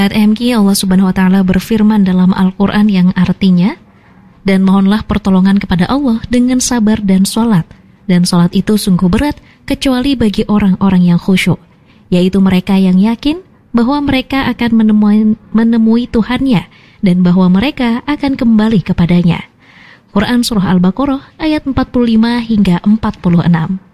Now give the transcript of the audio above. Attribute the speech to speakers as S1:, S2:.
S1: MK Allah Subhanahu wa taala berfirman dalam Al-Qur'an yang artinya, dan mohonlah pertolongan kepada Allah dengan sabar dan salat. Dan salat itu sungguh berat kecuali bagi orang-orang yang khusyuk, yaitu mereka yang yakin bahwa mereka akan menemui Tuhannya dan bahwa mereka akan kembali kepadanya. Quran Surah Al-Baqarah ayat 45 hingga 46.